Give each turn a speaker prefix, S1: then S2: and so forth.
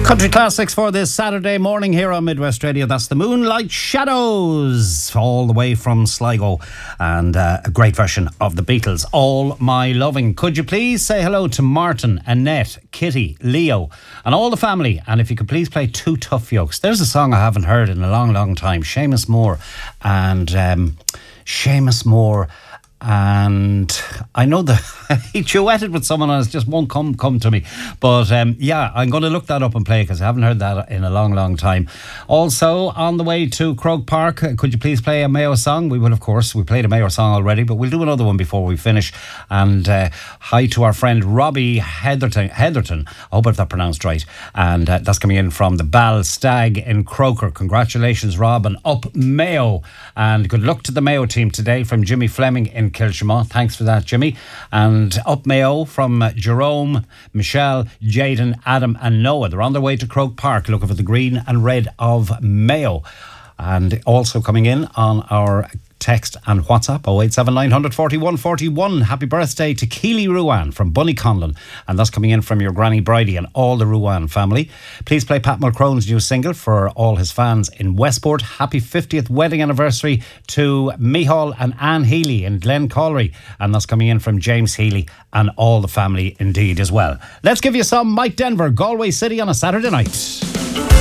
S1: Country classics for this Saturday morning here on Midwest Radio. That's the Moonlight Shadows, all the way from Sligo, and a great version of the Beatles, All My Loving. Could you please say hello to Martin, Annette, Kitty, Leo and all the family, and if you could please play Two Tough Yokes. There's a song I haven't heard in a long time. Seamus Moore and I know that he duetted with someone and it just won't come to me, but yeah, I'm going to look that up and play because I haven't heard that in a long time. Also on the way to Croke Park, could you please play a Mayo song? We will, of course. We played a Mayo song already, but we'll do another one before we finish. And hi to our friend Robbie Heatherton. I hope I've that pronounced right, and that's coming in from the Ball Stag in Croker. Congratulations, Rob, and up Mayo, and good luck to the Mayo team today from Jimmy Fleming in Kilshamont. Thanks for that, Jimmy. And up Mayo from Jerome, Michelle, Jaden, Adam and Noah. They're on their way to Croke Park looking for the green and red of Mayo. And also coming in on our text and WhatsApp 087 941 41. Happy birthday to Keely Ruan from Bunny Conlon, and that's coming in from your Granny Bridie and all the Ruan family. Please play Pat Mulcrone's new single for all his fans in Westport. Happy 50th wedding anniversary to Mihal and Anne Healy in Glencollery, and that's coming in from James Healy and all the family indeed as well. Let's give you some Mike Denver, Galway City on a Saturday night.